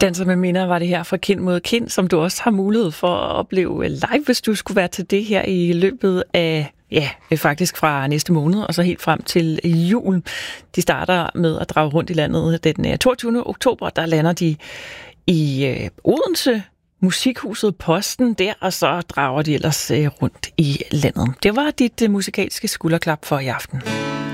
Danser med minder var det her fra Kind mod Kind, som du også har mulighed for at opleve live, hvis du skulle være til det her i løbet af, faktisk fra næste måned og så helt frem til jul. De starter med at drage rundt i landet den 22. oktober. Der lander de i Odense, Musikhuset Posten der, og så drager de ellers rundt i landet. Det var dit musikalske skulderklap for i aften.